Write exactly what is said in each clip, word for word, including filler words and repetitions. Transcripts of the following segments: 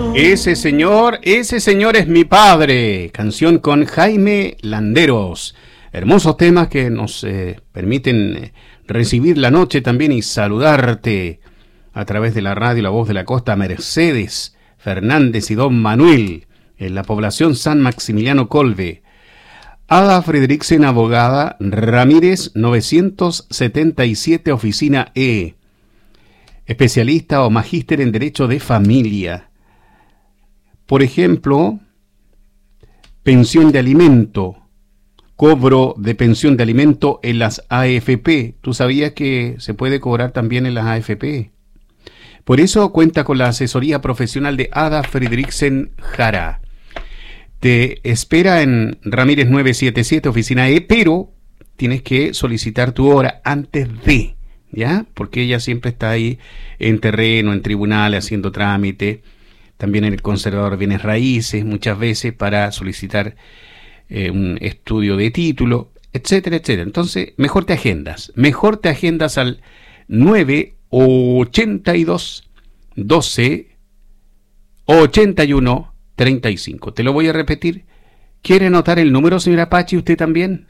Ese señor, ese señor es mi padre. Canción con Jaime Landeros. Hermosos temas que nos eh, permiten eh, recibir la noche también y saludarte a través de la radio La Voz de la Costa. Mercedes Fernández y Don Manuel en la población San Maximiliano Colbe. Ada Fredriksen, abogada, Ramírez novecientos setenta y siete, oficina E. Especialista o magíster en Derecho de Familia. Por ejemplo, pensión de alimento, cobro de pensión de alimento en las A F P. ¿Tú sabías que se puede cobrar también en las A F P? Por eso cuenta con la asesoría profesional de Ada Fredriksen Jara. Te espera en Ramírez novecientos setenta y siete, oficina E, pero tienes que solicitar tu hora antes de, ¿ya? Porque ella siempre está ahí en terreno, en tribunales, haciendo trámite. También en el conservador de bienes raíces, muchas veces para solicitar eh, un estudio de título, etcétera, etcétera. Entonces, mejor te agendas. Mejor te agendas al nueve ochenta y dos, doce, ochenta y uno, treinta y cinco. Te lo voy a repetir. ¿Quiere anotar el número, señora Pachi, usted también?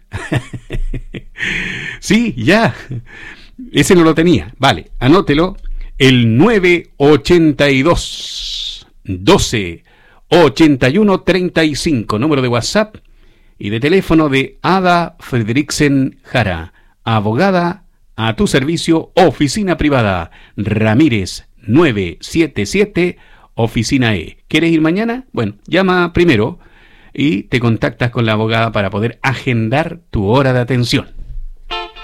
Sí, ya. Ese no lo tenía. Vale, anótelo. El nueve ochenta y dos, doce, ochenta y uno, treinta y cinco, número de WhatsApp y de teléfono de Ada Fredriksen Jara, abogada a tu servicio, oficina privada, Ramírez novecientos setenta y siete, oficina E. ¿Quieres ir mañana? Bueno, llama primero y te contactas con la abogada para poder agendar tu hora de atención.